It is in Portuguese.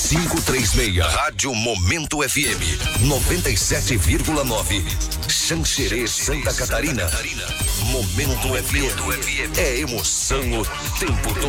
536. Rádio Momento FM 97,9. Xanxerê, Santa Catarina. Momento FM é emoção o tempo todo.